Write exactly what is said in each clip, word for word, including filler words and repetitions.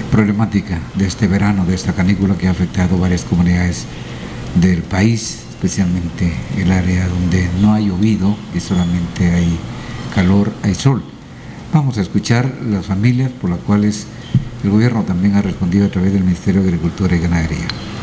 problemática de este verano, de esta canícula que ha afectado varias comunidades del país, especialmente el área donde no ha llovido y solamente hay calor, hay sol. Vamos a escuchar las familias por las cuales el gobierno también ha respondido a través del Ministerio de Agricultura y Ganadería.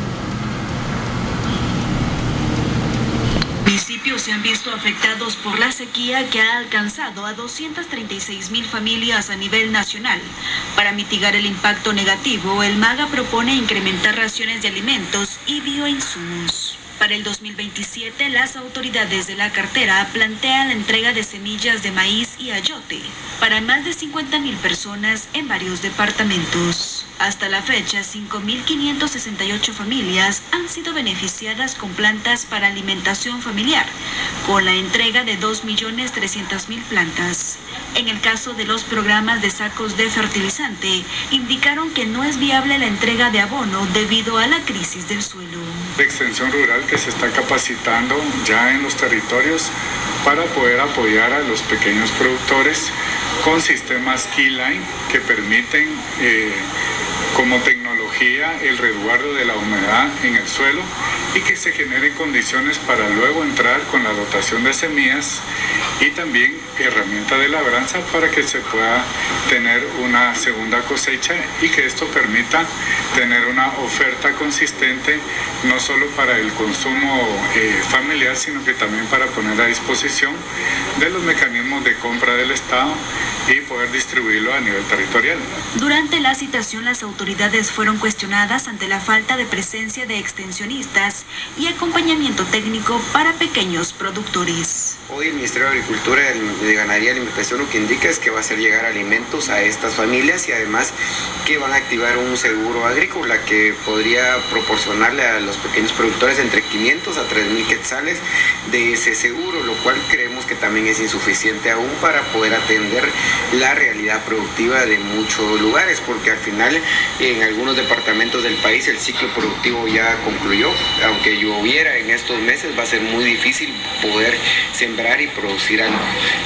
Municipios se han visto afectados por la sequía que ha alcanzado a doscientas treinta y seis mil familias a nivel nacional. Para mitigar el impacto negativo, el MAGA propone incrementar raciones de alimentos y bioinsumos. Para el dos mil veintisiete, las autoridades de la cartera plantean la entrega de semillas de maíz y ayote para más de cincuenta mil personas en varios departamentos. Hasta la fecha, cinco mil quinientas sesenta y ocho familias han sido beneficiadas con plantas para alimentación familiar, con la entrega de dos millones trescientas mil plantas. En el caso de los programas de sacos de fertilizante, indicaron que no es viable la entrega de abono debido a la crisis del suelo. De extensión rural que se está capacitando ya en los territorios para poder apoyar a los pequeños productores con sistemas Keyline que permiten eh, como tecnología el resguardo de la humedad en el suelo y que se generen condiciones para luego entrar con la dotación de semillas y también herramienta de labranza para que se pueda tener una segunda cosecha y que esto permita tener una oferta consistente no solo para el consumo eh, familiar, sino que también para poner a disposición de los mecanismos de compra del Estado y poder distribuirlo a nivel territorial. Durante la citación, las autoridades fueron cuestionadas ante la falta de presencia de extensionistas y acompañamiento técnico para pequeños productores. Hoy el Ministerio de Agricultura y de Ganadería y Alimentación lo que indica es que va a hacer llegar alimentos a estas familias y además que van a activar un seguro agrícola que podría proporcionarle a los pequeños productores entre quinientos a tres mil quetzales de ese seguro, lo cual creemos que también es insuficiente aún para poder atender la realidad productiva de muchos lugares, porque al final en algunos departamentos del país el ciclo productivo ya concluyó. Aunque lloviera en estos meses va a ser muy difícil poder sembrar y producir algo.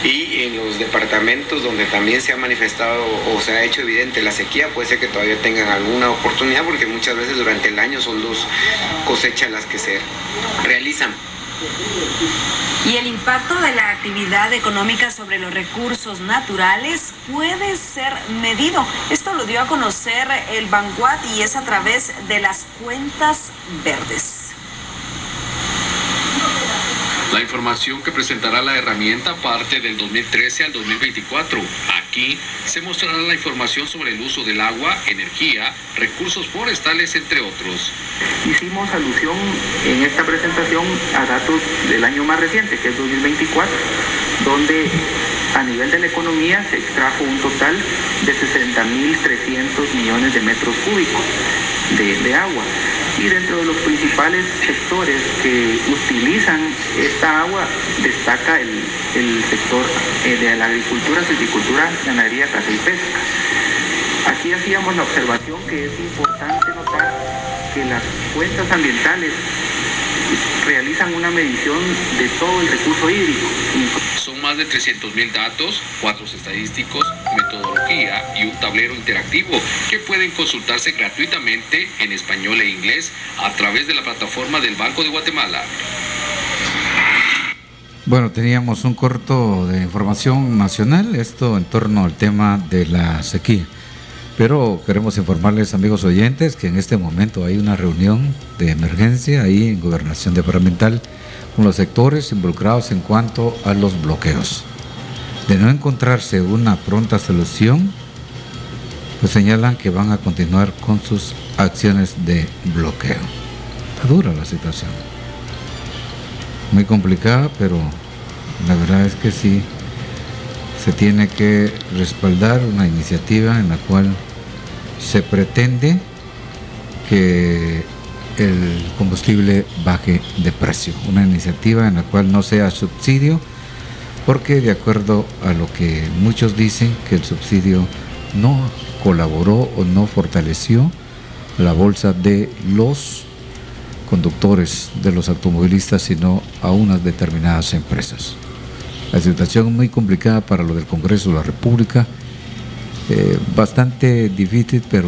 Y en los departamentos donde también se ha manifestado o se ha hecho evidente la sequía, puede ser que todavía tengan alguna oportunidad, porque muchas veces durante el año son dos cosechas las que se realizan. Y el impacto de la actividad económica sobre los recursos naturales puede ser medido. Esto lo dio a conocer el Banguat y es a través de las cuentas verdes. La información que presentará la herramienta parte del dos mil trece al dos mil veinticuatro. Aquí se mostrará la información sobre el uso del agua, energía, recursos forestales, entre otros. Hicimos alusión en esta presentación a datos del año más reciente, que es dos mil veinticuatro, donde a nivel de la economía se extrajo un total de sesenta mil trescientos millones de metros cúbicos de, de agua. Y dentro de los principales sectores que utilizan esta agua destaca el, el sector eh, de la agricultura, silvicultura, ganadería, caza y pesca. Aquí hacíamos la observación que es importante notar que las cuentas ambientales realizan una medición de todo el recurso hídrico. Son más de trescientos mil datos, cuadros estadísticos, metodología y un tablero interactivo que pueden consultarse gratuitamente en español e inglés a través de la plataforma del Banco de Guatemala. Bueno, teníamos un corto de información nacional, esto en torno al tema de la sequía. Pero queremos informarles, amigos oyentes, que en este momento hay una reunión de emergencia ahí en Gobernación Departamental con los sectores involucrados en cuanto a los bloqueos. De no encontrarse una pronta solución, pues señalan que van a continuar con sus acciones de bloqueo. Está dura la situación. Muy complicada, pero la verdad es que sí se tiene que respaldar una iniciativa en la cual se pretende que el combustible baje de precio. Una iniciativa en la cual no sea subsidio, porque de acuerdo a lo que muchos dicen, que el subsidio no colaboró o no fortaleció la bolsa de los conductores, de los automovilistas, sino a unas determinadas empresas. La situación es muy complicada para lo del Congreso de la República, eh, bastante difícil, pero